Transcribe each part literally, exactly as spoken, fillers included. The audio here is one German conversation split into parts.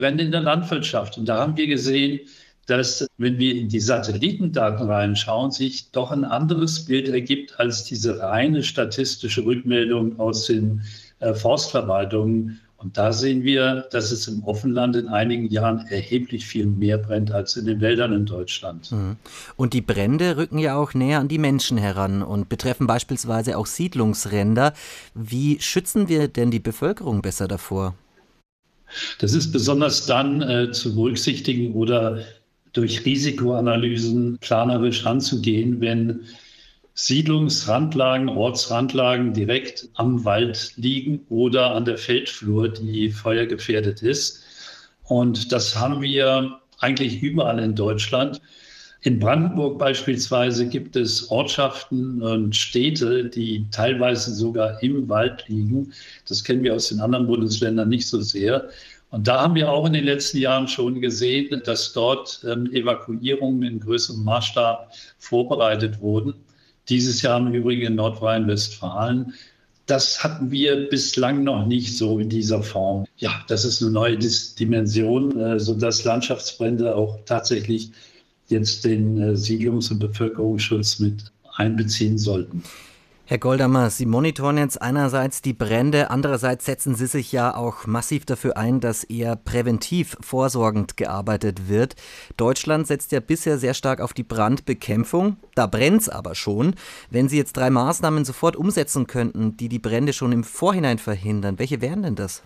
Brände in der Landwirtschaft. Und da haben wir gesehen, dass, wenn wir in die Satellitendaten reinschauen, sich doch ein anderes Bild ergibt als diese reine statistische Rückmeldung aus den äh, Forstverwaltungen. Und da sehen wir, dass es im Offenland in einigen Jahren erheblich viel mehr brennt als in den Wäldern in Deutschland. Mhm. Und die Brände rücken ja auch näher an die Menschen heran und betreffen beispielsweise auch Siedlungsränder. Wie schützen wir denn die Bevölkerung besser davor? Das ist besonders dann äh, zu berücksichtigen oder durch Risikoanalysen planerisch anzugehen, wenn Siedlungsrandlagen, Ortsrandlagen direkt am Wald liegen oder an der Feldflur, die feuergefährdet ist. Und das haben wir eigentlich überall in Deutschland. In Brandenburg beispielsweise gibt es Ortschaften und Städte, die teilweise sogar im Wald liegen. Das kennen wir aus den anderen Bundesländern nicht so sehr. Und da haben wir auch in den letzten Jahren schon gesehen, dass dort ähm, Evakuierungen in größerem Maßstab vorbereitet wurden. Dieses Jahr im Übrigen in Nordrhein-Westfalen. Das hatten wir bislang noch nicht so in dieser Form. Ja, das ist eine neue Dimension, äh, sodass Landschaftsbrände auch tatsächlich jetzt den äh, Siedlungs- und Bevölkerungsschutz mit einbeziehen sollten. Herr Goldammer, Sie monitoren jetzt einerseits die Brände, andererseits setzen Sie sich ja auch massiv dafür ein, dass eher präventiv vorsorgend gearbeitet wird. Deutschland setzt ja bisher sehr stark auf die Brandbekämpfung, da brennt's aber schon. Wenn Sie jetzt drei Maßnahmen sofort umsetzen könnten, die die Brände schon im Vorhinein verhindern, welche wären denn das?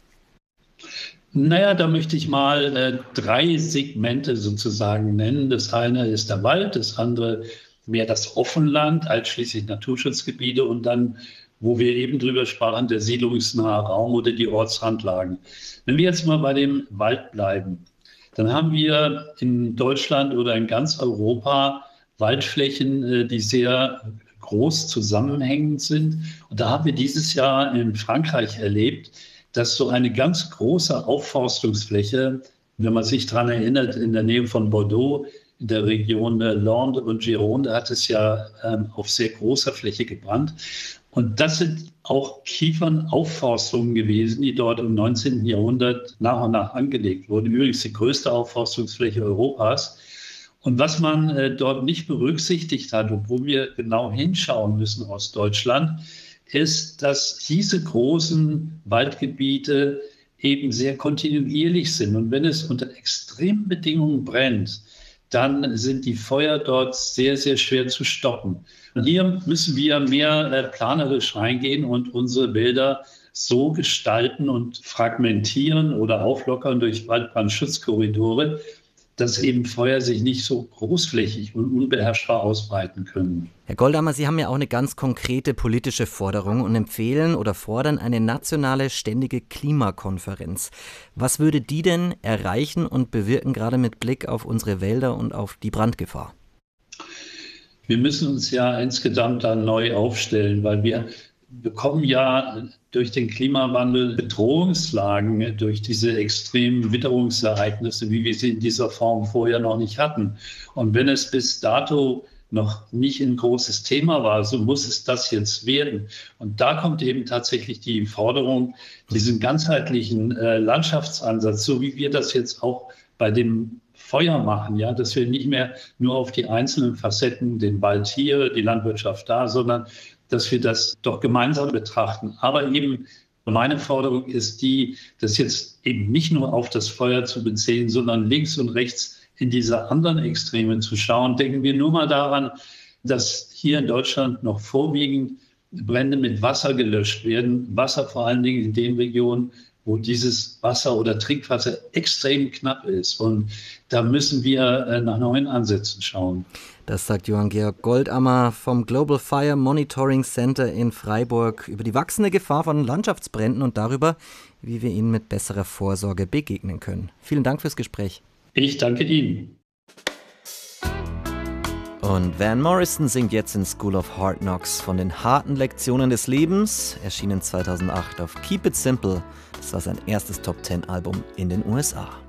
Naja, da möchte ich mal äh, drei Segmente sozusagen nennen. Das eine ist der Wald, das andere mehr das Offenland, einschließlich Naturschutzgebiete und dann, wo wir eben drüber sprachen, der siedlungsnahe Raum oder die Ortsrandlagen. Wenn wir jetzt mal bei dem Wald bleiben, dann haben wir in Deutschland oder in ganz Europa Waldflächen, die sehr groß zusammenhängend sind. Und da haben wir dieses Jahr in Frankreich erlebt, dass so eine ganz große Aufforstungsfläche, wenn man sich daran erinnert, in der Nähe von Bordeaux, in der Region Landes und Gironde hat es ja ähm, auf sehr großer Fläche gebrannt. Und das sind auch Kiefernaufforstungen gewesen, die dort im neunzehnten Jahrhundert nach und nach angelegt wurden. Übrigens die größte Aufforstungsfläche Europas. Und was man äh, dort nicht berücksichtigt hat, obwohl wir genau hinschauen müssen aus Deutschland, ist, dass diese großen Waldgebiete eben sehr kontinuierlich sind. Und wenn es unter extremen Bedingungen brennt, dann sind die Feuer dort sehr, sehr schwer zu stoppen. Und hier müssen wir mehr äh, planerisch reingehen und unsere Wälder so gestalten und fragmentieren oder auflockern durch Waldbrandschutzkorridore, dass eben Feuer sich nicht so großflächig und unbeherrschbar ausbreiten können. Herr Goldammer, Sie haben ja auch eine ganz konkrete politische Forderung und empfehlen oder fordern eine nationale ständige Klimakonferenz. Was würde die denn erreichen und bewirken, gerade mit Blick auf unsere Wälder und auf die Brandgefahr? Wir müssen uns ja insgesamt da neu aufstellen, weil wir bekommen ja durch den Klimawandel Bedrohungslagen, durch diese extremen Witterungsereignisse, wie wir sie in dieser Form vorher noch nicht hatten. Und wenn es bis dato noch nicht ein großes Thema war, so muss es das jetzt werden. Und da kommt eben tatsächlich die Forderung, diesen ganzheitlichen äh, Landschaftsansatz, so wie wir das jetzt auch bei dem Feuer machen, ja, dass wir nicht mehr nur auf die einzelnen Facetten, den Wald hier, die Landwirtschaft da, sondern dass wir das doch gemeinsam betrachten. Aber eben meine Forderung ist die, das jetzt eben nicht nur auf das Feuer zu beziehen, sondern links und rechts in diese anderen Extreme zu schauen. Denken wir nur mal daran, dass hier in Deutschland noch vorwiegend Brände mit Wasser gelöscht werden. Wasser vor allen Dingen in den Regionen, wo dieses Wasser oder Trinkwasser extrem knapp ist. Und da müssen wir nach neuen Ansätzen schauen. Das sagt Johann-Georg Goldammer vom Global Fire Monitoring Center in Freiburg über die wachsende Gefahr von Landschaftsbränden und darüber, wie wir ihnen mit besserer Vorsorge begegnen können. Vielen Dank fürs Gespräch. Ich danke Ihnen. Und Van Morrison singt jetzt in School of Hard Knocks von den harten Lektionen des Lebens, erschienen zweitausendacht auf Keep It Simple. Das war sein erstes Top-Zehn Album in den U S A.